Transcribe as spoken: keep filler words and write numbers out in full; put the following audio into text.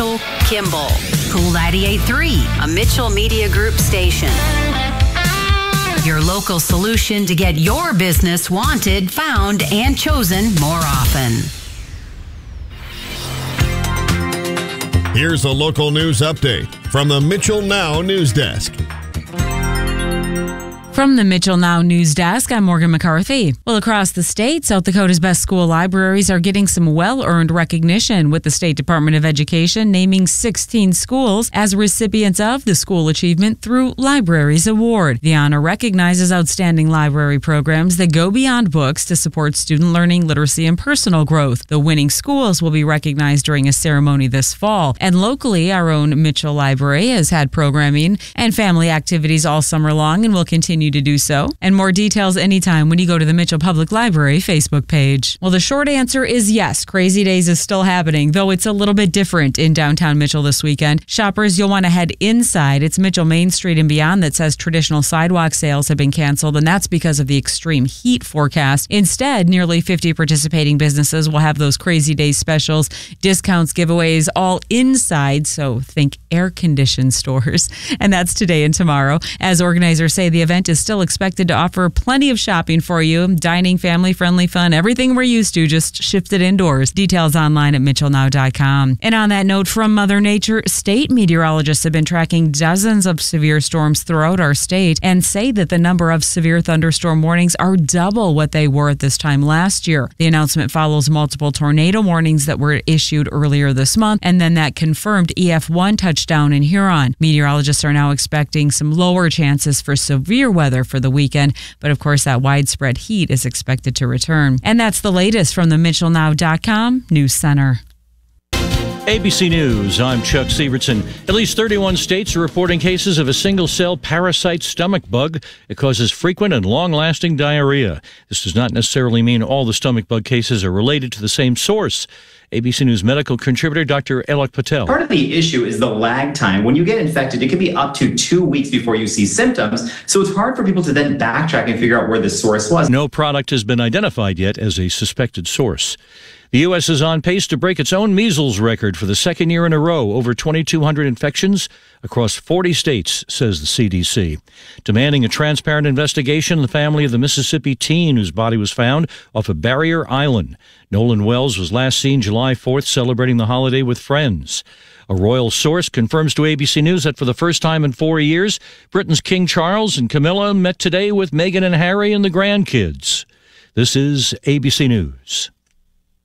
Kimball. Cool ninety-eight point three, a Mitchell Media Group station. Your local solution to get your business wanted, found, and chosen more often. Here's a local news update from the Mitchell Now News Desk. From the Mitchell Now News Desk, I'm Morgan McCarthy. Well, across the state, South Dakota's best school libraries are getting some well-earned recognition, with the State Department of Education naming sixteen schools as recipients of the School Achievement Through Libraries Award. The honor recognizes outstanding library programs that go beyond books to support student learning, literacy, and personal growth. The winning schools will be recognized during a ceremony this fall. And locally, our own Mitchell Library has had programming and family activities all summer long and will continue to do so. And more details anytime when you go to the Mitchell Public Library Facebook page. Well, the short answer is yes, Crazy Days is still happening, though it's a little bit different in downtown Mitchell this weekend. Shoppers, you'll want to head inside. It's Mitchell Main Street and beyond that says traditional sidewalk sales have been canceled, and that's because of the extreme heat forecast. Instead, nearly fifty participating businesses will have those Crazy Days specials, discounts, giveaways, all inside, so think air-conditioned stores. And that's today and tomorrow. As organizers say, the event is still expected to offer plenty of shopping for you. Dining, family-friendly fun, everything we're used to, just shifted indoors. Details online at mitchell now dot com. And on that note, from Mother Nature, state meteorologists have been tracking dozens of severe storms throughout our state and say that the number of severe thunderstorm warnings are double what they were at this time last year. The announcement follows multiple tornado warnings that were issued earlier this month, and then that confirmed E F one touchdown in Huron. Meteorologists are now expecting some lower chances for severe weather for the weekend, but of course that widespread heat is expected to return. And that's the latest from the mitchell now dot com News Center. A B C News, I'm Chuck Sievertson. At least thirty-one states are reporting cases of a single-cell parasite stomach bug. It causes frequent and long-lasting diarrhea. This does not necessarily mean all the stomach bug cases are related to the same source. A B C News medical contributor Doctor Alok Patel. Part of the issue is the lag time. When you get infected, it can be up to two weeks before you see symptoms, so it's hard for people to then backtrack and figure out where the source was. No product has been identified yet as a suspected source. The U S is on pace to break its own measles record for the second year in a row, over twenty-two hundred infections across forty states, says the C D C. Demanding a transparent investigation in the family of the Mississippi teen whose body was found off of Barrier Island. Nolan Wells was last seen July fourth celebrating the holiday with friends. A royal source confirms to A B C News that for the first time in four years, Britain's King Charles and Camilla met today with Meghan and Harry and the grandkids. This is A B C News.